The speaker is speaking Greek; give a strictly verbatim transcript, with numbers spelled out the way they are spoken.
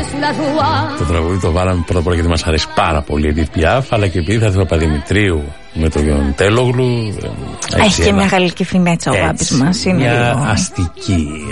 Το τραγούδι το βάλαμε πρώτα απ' όλα γιατί μας αρέσει πάρα πολύ η Edith Piaf, αλλά και επειδή θα έρθει ο Παπαδημητρίου με τον Γιον Τέλογλου. Έχει και μια γαλλική φινέτσα ο Βάμπης μας. Είναι μια λίγο... αστική